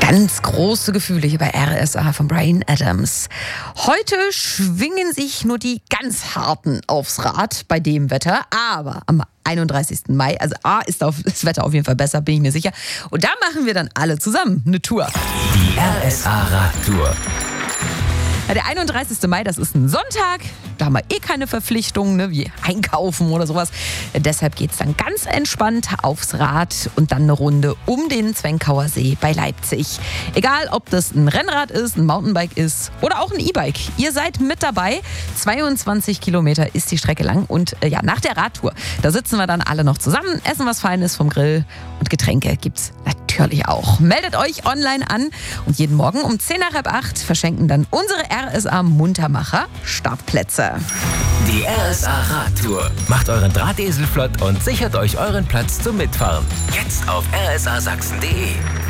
Ganz große Gefühle hier bei RSA von Bryan Adams. Heute schwingen sich nur die ganz Harten aufs Rad bei dem Wetter, aber am 31. Mai, also A, ist das Wetter auf jeden Fall besser, bin ich mir sicher. Und da machen wir dann alle zusammen eine Tour. Die RSA-Radtour. Der 31. Mai, das ist ein Sonntag. Da haben wir keine Verpflichtungen, ne, wie einkaufen oder sowas. Deshalb geht's dann ganz entspannt aufs Rad und dann eine Runde um den Zwenkauer See bei Leipzig. Egal, ob das ein Rennrad ist, ein Mountainbike ist oder auch ein E-Bike. Ihr seid mit dabei. 22 Kilometer ist die Strecke lang. Und nach der Radtour, da sitzen wir dann alle noch zusammen, essen was Feines vom Grill und Getränke gibt's natürlich auch. Meldet euch online an und jeden Morgen um 7:50 verschenken dann unsere RSA-Muntermacher Startplätze. Die RSA-Radtour. Macht euren Drahtesel flott und sichert euch euren Platz zum Mitfahren. Jetzt auf rsasachsen.de.